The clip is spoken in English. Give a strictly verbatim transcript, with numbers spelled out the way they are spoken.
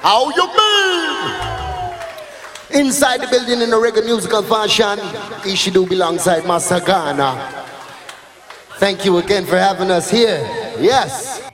How you mean? Inside the building in a reggae musical fashion, Ishidu alongside Masagana. Thank you again for having us here. Yes.